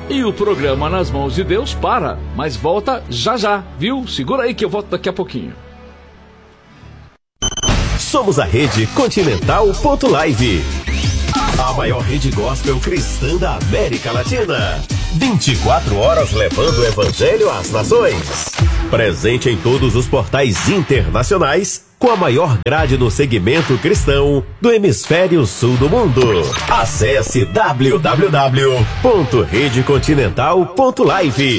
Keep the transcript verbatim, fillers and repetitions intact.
E o programa Nas Mãos de Deus para, mas volta já já, viu? Segura aí que eu volto daqui a pouquinho. Somos a Rede Continental ponto live, a maior rede gospel cristã da América Latina. vinte e quatro horas levando o evangelho às nações. Presente em todos os portais internacionais, com a maior grade no segmento cristão do hemisfério sul do mundo. Acesse w w w ponto rede continental ponto live